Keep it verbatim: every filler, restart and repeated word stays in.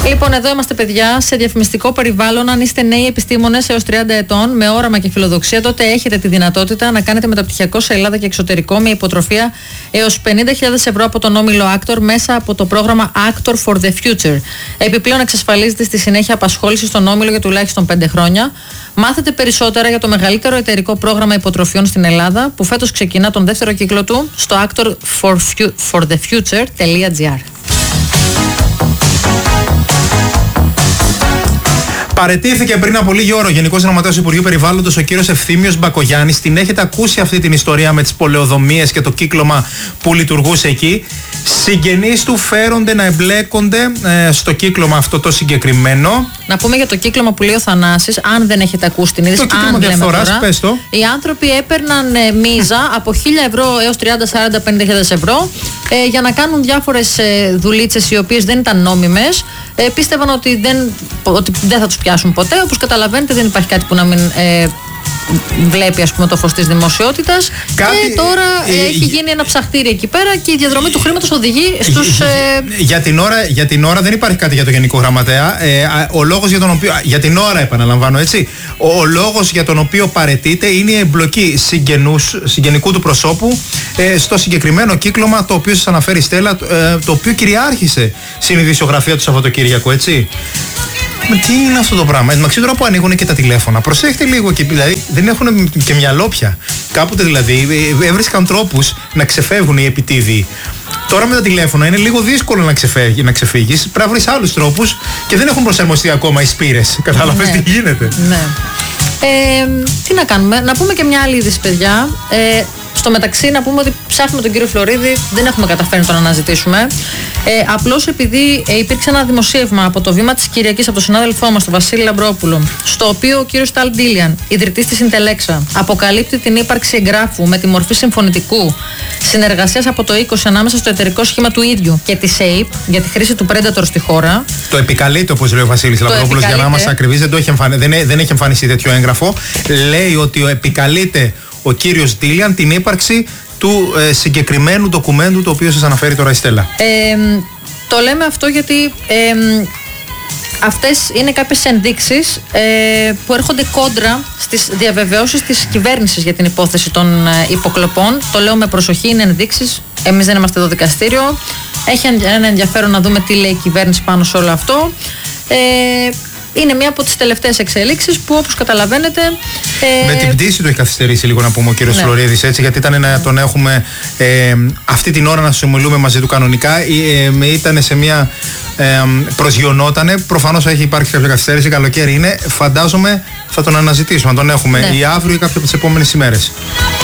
Λοιπόν, εδώ είμαστε, παιδιά, σε διαφημιστικό περιβάλλον. Αν είστε νέοι επιστήμονες έως τριάντα ετών, με όραμα και φιλοδοξία, τότε έχετε τη δυνατότητα να κάνετε μεταπτυχιακό σε Ελλάδα και εξωτερικό με υποτροφία έως πενήντα χιλιάδες ευρώ από τον όμιλο Actor μέσα από το πρόγραμμα Actor for the Future. Επιπλέον, εξασφαλίζετε στη συνέχεια απασχόληση στον όμιλο για τουλάχιστον πέντε χρόνια. Μάθετε περισσότερα για το μεγαλύτερο εταιρικό πρόγραμμα υποτροφιών στην Ελλάδα, που φέτος ξεκινά τον δεύτερο κύκλο του στο actor for the future τελεία gr. Παραιτήθηκε πριν από λίγη ώρα ο Γενικός Γραμματέας Υπουργείου Περιβάλλοντος, ο κύριος Ευθύμιος Μπακογιάννης. Την έχετε ακούσει αυτή την ιστορία με τις πολεοδομίες και το κύκλωμα που λειτουργούσε εκεί. Συγγενείς του φέρονται να εμπλέκονται ε, στο κύκλωμα αυτό το συγκεκριμένο. Να πούμε για το κύκλωμα που λέει ο Θανάσης, αν δεν έχετε ακούσει την είδηση. Το κύκλωμα διαφθοράς, πες το. Οι άνθρωποι έπαιρναν ε, μίζα από χίλια ευρώ έως τριάντα, σαράντα, πενήντα χιλιάδες ευρώ ε, για να κάνουν διάφορες ε, δουλίτσες οι οποίες δεν ήταν νόμιμες. Ε, πίστευαν ότι δεν, ότι δεν θα τους πιάσουν ποτέ. Όπως καταλαβαίνετε, δεν υπάρχει κάτι που να μην ε, βλέπει, ας πούμε, το φως της δημοσιότητας. Κάτι, και τώρα ε, έχει γίνει ένα ψαχτήρι εκεί πέρα και η διαδρομή του χρήματος οδηγεί στους... Ε... Για, την ώρα, για την ώρα δεν υπάρχει κάτι για το Γενικό Γραμματέα. Ε, ο λόγος για τον οποίο... Για την ώρα επαναλαμβάνω, έτσι. Ο, ο λόγος για τον οποίο παραιτείται είναι η εμπλοκή συγγενούς, συγγενικού του προσώπου ε, στο συγκεκριμένο κύκλωμα το οποίο σας αναφέρει η Στέλλα, ε, το οποίο κυριάρχησε στην ειδησιογραφία του Σαββατοκύριακο, έτσι. Μα τι είναι αυτό το πράγμα? Εντάξει, τώρα που ανοίγουν και τα τηλέφωνα, προσέχετε λίγο εκεί, δηλαδή δεν έχουν και μυαλό πια. Κάποτε δηλαδή έβρισκαν τρόπους να ξεφεύγουν οι επιτίδιοι. Τώρα με τα τηλέφωνα είναι λίγο δύσκολο να, ξεφεύγει, να ξεφύγεις. Πρέπει να βρεις άλλους τρόπους και δεν έχουν προσαρμοστεί ακόμα οι σπήρες. Κατάλαβες, ναι, τι γίνεται? Ναι. Ε, τι να κάνουμε, να πούμε και μια άλλη είδηση, παιδιά. Ε, στο μεταξύ, να πούμε ότι ψάχνουμε τον κύριο Φλωρίδη, δεν έχουμε καταφέρει να τον αναζητήσουμε. Ε, απλώς επειδή ε, υπήρξε ένα δημοσίευμα από το Βήμα της Κυριακής από τον συνάδελφό μας, τον Βασίλη Λαμπρόπουλο, στο οποίο ο κύριος Ταλ Ντίλιαν, ιδρυτής της Συντελέξα, αποκαλύπτει την ύπαρξη εγγράφου με τη μορφή συμφωνητικού συνεργασίας από το είκοσι ανάμεσα στο εταιρικό σχήμα του ίδιου και τη ΣΕΙΠ για τη χρήση του Predator στη χώρα. Το επικαλείται, όπως λέει ο Βασίλης Λαμπρόπουλος, για να είμαστε ακριβείς, δεν, εμφανι... δεν, δεν έχει εμφανιστεί τέτοιο έγγραφο. Λέει ότι επικαλείται ο κύριος Ντίλιαν την ύπαρξη του ε, συγκεκριμένου ντοκουμέντου το οποίο σας αναφέρει τώρα η Στέλλα. Ε, το λέμε αυτό γιατί ε, αυτές είναι κάποιες ενδείξεις ε, που έρχονται κόντρα στις διαβεβαιώσεις της κυβέρνησης για την υπόθεση των ε, υποκλοπών. Το λέω με προσοχή, είναι ενδείξεις. Εμείς δεν είμαστε εδώ δικαστήριο. Έχει ένα ενδιαφέρον να δούμε τι λέει η κυβέρνηση πάνω σε όλο αυτό. Ε, Είναι μία από τις τελευταίες εξελίξεις που, όπως καταλαβαίνετε. Ε... Με την πτήση του έχει καθυστερήσει λίγο, να πούμε, ο κύριος, ναι, Φλωρίδης, έτσι, γιατί ήταν να τον έχουμε ε, αυτή την ώρα να συνομιλούμε μαζί του κανονικά. Ε, ήταν σε μία. Ε, προσγειωνότανε. Προφανώς έχει υπάρξει κάποια καθυστέρηση. Καλοκαίρι είναι. Φαντάζομαι θα τον αναζητήσουμε. Να τον έχουμε, ναι, ή αύριο ή κάποια από τις επόμενες ημέρες.